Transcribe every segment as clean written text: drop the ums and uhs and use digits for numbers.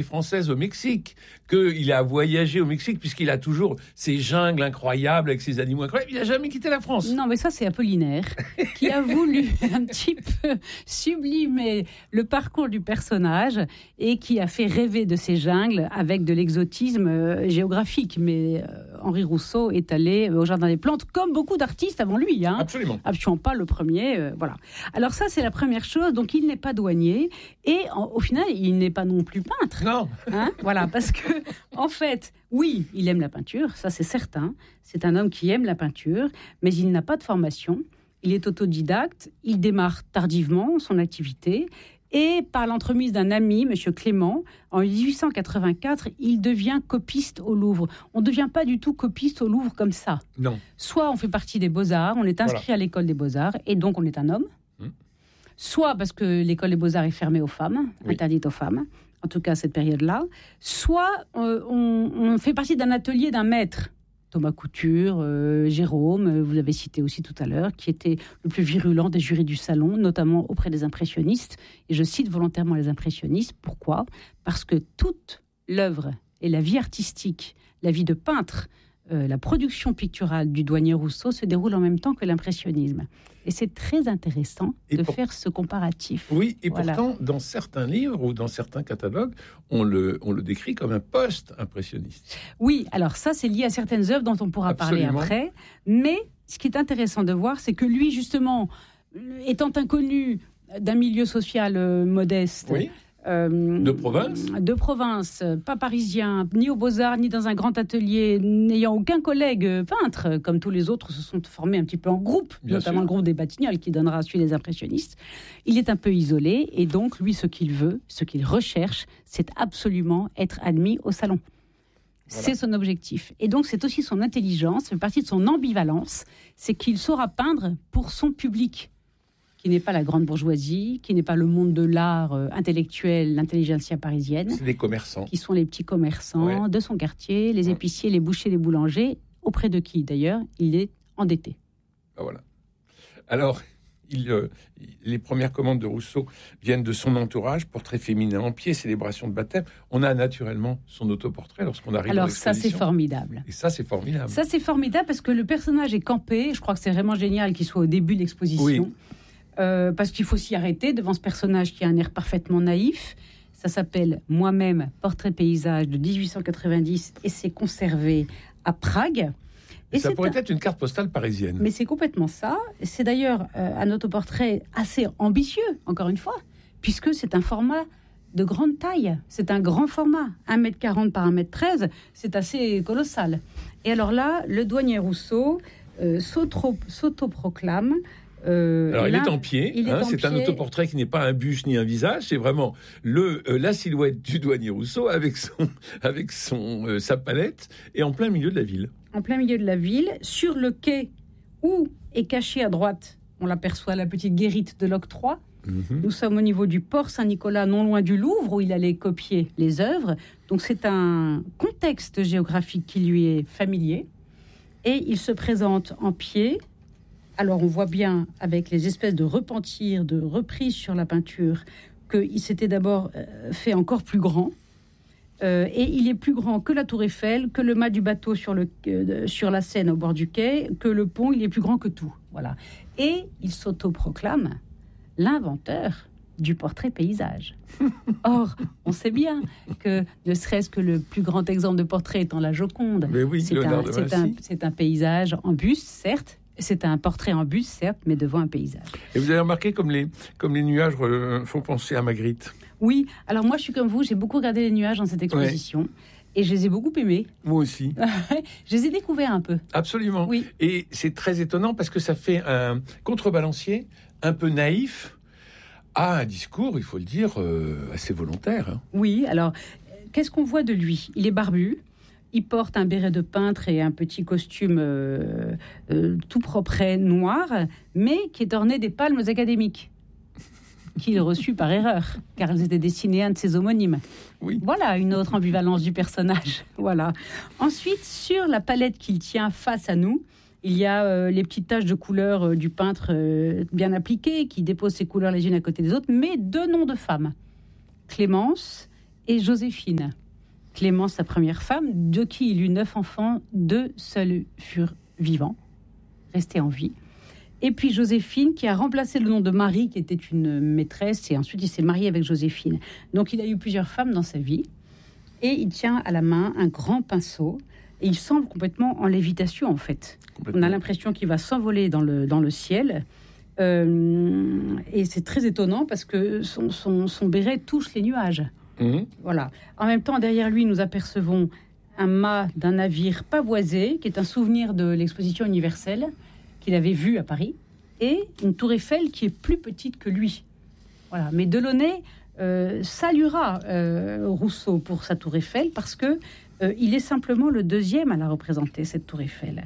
française au Mexique, qu'il a voyagé au Mexique, puisqu'il a toujours ces jungles incroyables avec ces animaux incroyables. Il n'a jamais quitté la France. Non, mais ça, c'est Apollinaire, qui a voulu un petit peu sublimer le parcours du personnage et qui a fait rêver de ces jungles avec de l'exotisme géographique. Mais Henri Rousseau est allé au Jardin des Plantes, comme beaucoup d'artistes avant lui. Hein. Absolument. Absolument pas le premier. Voilà. Alors ça, c'est la première chose. Donc, il n'est pas douanier et au final, il n'est pas non plus peintre. Non. Hein, voilà, parce que, en fait, oui, il aime la peinture, ça c'est certain. C'est un homme qui aime la peinture, mais il n'a pas de formation. Il est autodidacte, il démarre tardivement son activité. Et par l'entremise d'un ami, M. Clément, en 1884, il devient copiste au Louvre. On ne devient pas du tout copiste au Louvre comme ça. Non. Soit on fait partie des Beaux-Arts, on est inscrit à l'école des Beaux-Arts, et donc on est un homme. Soit parce que l'école des Beaux-Arts est fermée aux femmes, interdite aux femmes, en tout cas à cette période-là. Soit on fait partie d'un atelier d'un maître, Thomas Couture, Jérôme, vous l'avez cité aussi tout à l'heure, qui était le plus virulent des jurys du salon, notamment auprès des impressionnistes. Et je cite volontairement les impressionnistes. Pourquoi ? Parce que toute l'œuvre et la vie artistique, la vie de peintre, la production picturale du douanier Rousseau se déroule en même temps que l'impressionnisme. Et c'est très intéressant de faire ce comparatif. Oui, et voilà. Pourtant, dans certains livres ou dans certains catalogues, on le décrit comme un post-impressionniste. Oui, alors ça, c'est lié à certaines œuvres dont on pourra parler après. Mais ce qui est intéressant de voir, c'est que lui, justement, étant inconnu d'un milieu social modeste... Oui. De province, pas parisien, ni aux Beaux-Arts, ni dans un grand atelier, n'ayant aucun collègue peintre, comme tous les autres se sont formés un petit peu en groupe, notamment le groupe des Batignolles qui donnera suite les impressionnistes. Il est un peu isolé et donc lui, ce qu'il veut, ce qu'il recherche, c'est absolument être admis au salon. Voilà. C'est son objectif. Et donc c'est aussi son intelligence, ça fait partie de son ambivalence, c'est qu'il saura peindre pour son public, qui n'est pas la grande bourgeoisie, qui n'est pas le monde de l'art intellectuel, l'intelligentsia parisienne. C'est des commerçants. Qui sont les petits commerçants de son quartier, les épiciers, les bouchers, les boulangers, auprès de qui, d'ailleurs, il est endetté. Ah, voilà. Alors, les premières commandes de Rousseau viennent de son entourage, portrait féminin en pied, célébration de baptême. On a naturellement son autoportrait lorsqu'on arrive dans l'exposition. Alors ça, c'est formidable. Et ça, c'est formidable. Ça, c'est formidable parce que le personnage est campé. Je crois que c'est vraiment génial qu'il soit au début de l'exposition. Oui. Parce qu'il faut s'y arrêter devant ce personnage qui a un air parfaitement naïf. Ça s'appelle Moi-même, portrait paysage de 1890 et c'est conservé à Prague. Et ça pourrait être une carte postale parisienne. Mais c'est complètement ça. C'est d'ailleurs un autoportrait assez ambitieux, encore une fois, puisque c'est un format de grande taille. C'est un grand format, 1m40 par 1m13. C'est assez colossal. Et alors là, le douanier Rousseau s'autoproclame... Alors il est en pied, c'est un autoportrait qui n'est pas un buste ni un visage, c'est vraiment la silhouette du douanier Rousseau avec sa palette et en plein milieu de la ville. En plein milieu de la ville, sur le quai où est cachée à droite, on l'aperçoit, la petite guérite de l'octroi. Nous sommes au niveau du port Saint-Nicolas, non loin du Louvre, où il allait copier les œuvres. Donc c'est un contexte géographique qui lui est familier. Et il se présente en pied. Alors, on voit bien, avec les espèces de repentirs, de reprises sur la peinture, qu'il s'était d'abord fait encore plus grand. Et il est plus grand que la Tour Eiffel, que le mât du bateau sur la Seine au bord du quai, que le pont, il est plus grand que tout. Voilà. Et il s'autoproclame l'inventeur du portrait paysage. Or, on sait bien que, ne serait-ce que le plus grand exemple de portrait étant la Joconde, oui, c'est un paysage en buste, certes. C'est un portrait en buste, certes, mais devant un paysage. Et vous avez remarqué comme les nuages font penser à Magritte. Oui, alors moi je suis comme vous, j'ai beaucoup regardé les nuages dans cette exposition. Et je les ai beaucoup aimés. Moi aussi. Je les ai découverts un peu. Absolument. Oui. Et c'est très étonnant parce que ça fait un contrebalancier un peu naïf à un discours, il faut le dire, assez volontaire. Hein. Oui, alors, qu'est-ce qu'on voit de lui ? Il est barbu. Il porte un béret de peintre et un petit costume tout propre noir, mais qui est orné des palmes académiques qu'il reçut par erreur, car elles étaient destinées à un de ses homonymes. Oui. Voilà une autre ambivalence du personnage. Voilà. Ensuite, sur la palette qu'il tient face à nous, il y a les petites taches de couleur du peintre bien appliquées, qui déposent ses couleurs les unes à côté des autres, mais deux noms de femmes, Clémence et Joséphine. Clémence, sa première femme, de qui il eut 9 enfants, 2 seuls furent vivants, restés en vie. Et puis Joséphine, qui a remplacé le nom de Marie, qui était une maîtresse, et ensuite il s'est marié avec Joséphine. Donc il a eu plusieurs femmes dans sa vie, et il tient à la main un grand pinceau, et il semble complètement en lévitation en fait. On a l'impression qu'il va s'envoler dans le ciel, et c'est très étonnant parce que son béret touche les nuages. Voilà. En même temps, derrière lui, nous apercevons un mât d'un navire pavoisé, qui est un souvenir de l'exposition universelle qu'il avait vue à Paris, et une tour Eiffel qui est plus petite que lui. Voilà. Mais Delaunay saluera Rousseau pour sa tour Eiffel parce que il est simplement le deuxième à la représenter, cette tour Eiffel.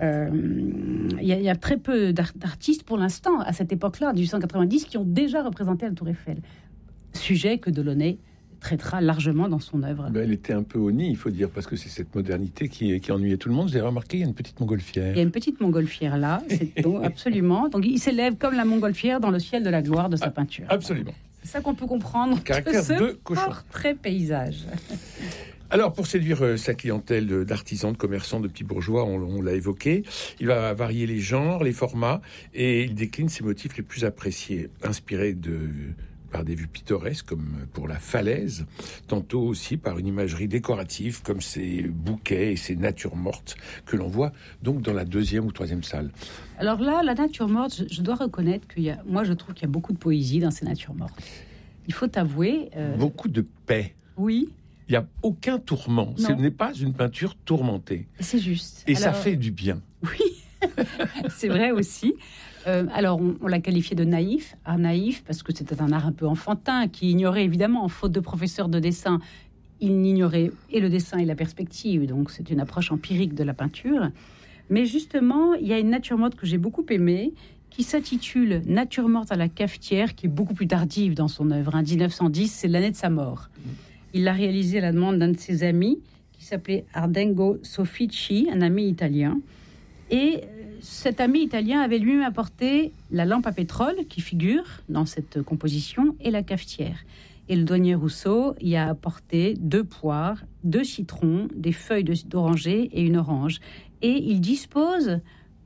Il y a très peu d'artistes pour l'instant, à cette époque-là, en 1890, qui ont déjà représenté la tour Eiffel. Sujet que Delaunay traitera largement dans son œuvre. Elle était un peu au nid, il faut dire, parce que c'est cette modernité qui ennuyait tout le monde. Vous avez remarqué, il y a une petite montgolfière. Il y a une petite montgolfière là, absolument. Donc il s'élève comme la montgolfière dans le ciel de la gloire de sa peinture. Absolument. C'est ça qu'on peut comprendre Caractère de ce de cochon. portrait paysage. Alors, pour séduire sa clientèle d'artisans, de commerçants, de petits bourgeois, on l'a évoqué, il va varier les genres, les formats, et il décline ses motifs les plus appréciés, inspirés par des vues pittoresques comme pour la falaise, tantôt aussi par une imagerie décorative comme ces bouquets et ces natures mortes que l'on voit donc dans la 2e ou 3e salle. Alors là, la nature morte, je dois reconnaître moi je trouve qu'il y a beaucoup de poésie dans ces natures mortes. Il faut avouer... Beaucoup de paix. Oui. Il n'y a aucun tourment. Ce n'est pas une peinture tourmentée. C'est juste. Et ça fait du bien. Oui, c'est vrai aussi. Alors, on l'a qualifié de naïf, art naïf, parce que c'était un art un peu enfantin, qui ignorait évidemment, faute de professeur de dessin, il ignorait et le dessin et la perspective, donc c'est une approche empirique de la peinture. Mais justement, il y a une nature morte que j'ai beaucoup aimée, qui s'intitule « Nature morte à la cafetière », qui est beaucoup plus tardive dans son œuvre. 1910, c'est l'année de sa mort. Il l'a réalisée à la demande d'un de ses amis, qui s'appelait Ardengo Soffici, un ami italien. Et cet ami italien avait lui-même apporté la lampe à pétrole qui figure dans cette composition et la cafetière. Et le douanier Rousseau y a apporté 2 poires, 2 citrons, des feuilles d'oranger et une orange. Et il dispose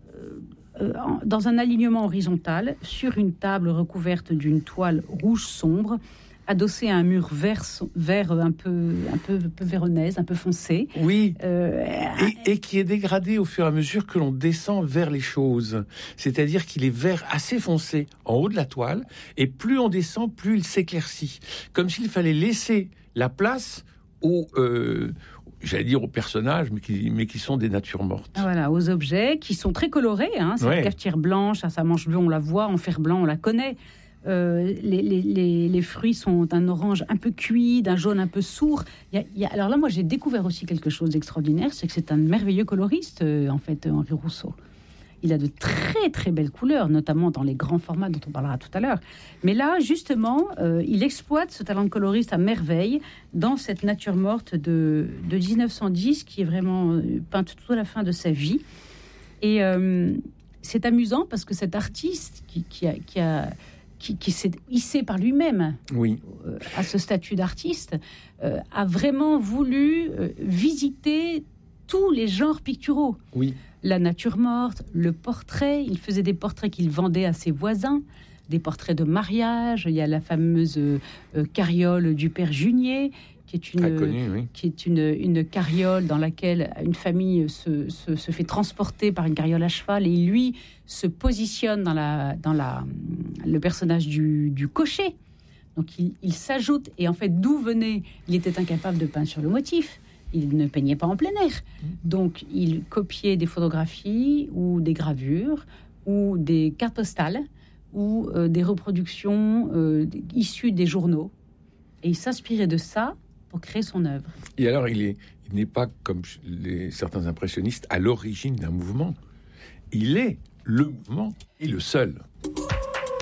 dans un alignement horizontal sur une table recouverte d'une toile rouge sombre, adossé à un mur vert un peu véronaise, un peu foncé. Oui, et qui est dégradé au fur et à mesure que l'on descend vers les choses. C'est-à-dire qu'il est vert assez foncé en haut de la toile, et plus on descend, plus il s'éclaircit. Comme s'il fallait laisser la place aux personnages, mais qui sont des natures mortes. Voilà, aux objets qui sont très colorés. Cette cafetière blanche, à sa manche bleue, on la voit, en fer blanc, on la connaît. Les fruits sont d'un orange un peu cuit, d'un jaune un peu sourd. Alors là, moi, j'ai découvert aussi quelque chose d'extraordinaire, c'est que c'est un merveilleux coloriste, en fait, Henri Rousseau. Il a de très, très belles couleurs, notamment dans les grands formats dont on parlera tout à l'heure. Mais là, justement, il exploite ce talent de coloriste à merveille dans cette nature morte de 1910, qui est vraiment peinte tout à la fin de sa vie. Et c'est amusant parce que cet artiste qui s'est hissé par lui-même à ce statut d'artiste, a vraiment voulu visiter tous les genres picturaux. Oui. La nature morte, le portrait. Il faisait des portraits qu'il vendait à ses voisins, des portraits de mariage. Il y a la fameuse carriole du père Junier, qui est une carriole dans laquelle une famille se fait transporter par une carriole à cheval, et lui se positionne dans le personnage du cocher. Donc il s'ajoute, et en fait, d'où venait, il était incapable de peindre sur le motif. Il ne peignait pas en plein air. Donc il copiait des photographies ou des gravures ou des cartes postales ou des reproductions issues des journaux. Et il s'inspirait de ça pour créer son œuvre. Et alors, il n'est pas, comme certains impressionnistes, à l'origine d'un mouvement. Il est le mouvement et le seul.